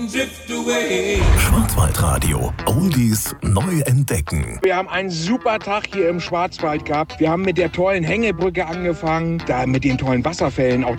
Schwarzwaldradio. Oldies neu entdecken. Wir haben einen super Tag hier im Schwarzwald gehabt. Wir haben mit der tollen Hängebrücke angefangen, da mit den tollen Wasserfällen. Auch